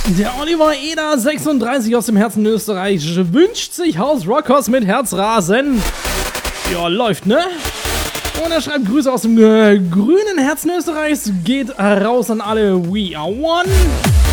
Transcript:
Der Oliver Eder 36 aus dem Herzen Österreich wünscht sich House Rockers mit Herzrasen. Ja, läuft, ne? Und er schreibt Grüße aus dem grünen Herzen Österreichs. Geht raus an alle. We are one.